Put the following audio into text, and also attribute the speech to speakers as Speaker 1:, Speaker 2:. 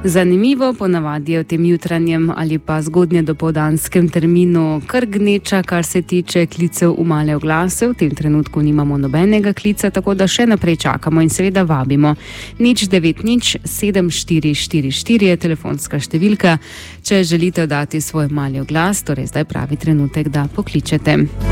Speaker 1: Zanimivo, ponavadi je v tem jutranjem ali pa zgodnje dopoldanskem terminu kar gneča, kar se tiče klicev v male oglase. V tem trenutku nimamo nobenega klica, tako da še naprej čakamo in seveda vabimo. 0907444 je telefonska številka, če želite dati svoj mali oglas, torej zdaj pravi trenutek, da pokličete.